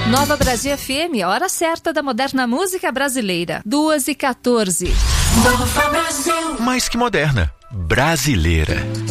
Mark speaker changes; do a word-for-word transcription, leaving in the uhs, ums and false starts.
Speaker 1: Nova Brasil F M, hora certa da moderna música brasileira. duas e quatorze.
Speaker 2: Nova Brasil. Mais que moderna, brasileira.